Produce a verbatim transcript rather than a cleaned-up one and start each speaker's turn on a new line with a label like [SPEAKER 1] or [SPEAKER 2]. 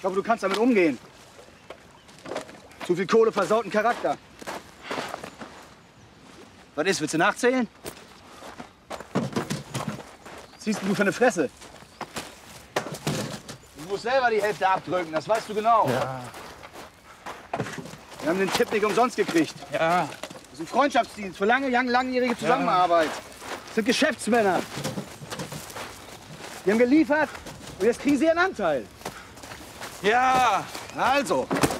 [SPEAKER 1] Ich hoffe, du kannst damit umgehen. Zu viel Kohle versaut den Charakter. Was ist, willst du nachzählen? Was siehst du für eine Fresse? Du musst selber die Hälfte abdrücken, das weißt du genau.
[SPEAKER 2] Ja.
[SPEAKER 1] Wir haben den Tipp nicht umsonst gekriegt.
[SPEAKER 2] Ja.
[SPEAKER 1] Das ist ein Freundschaftsdienst für lange, langjährige Zusammenarbeit. Das sind Geschäftsmänner. Die haben geliefert und jetzt kriegen sie ihren Anteil.
[SPEAKER 2] Ja.
[SPEAKER 1] Also,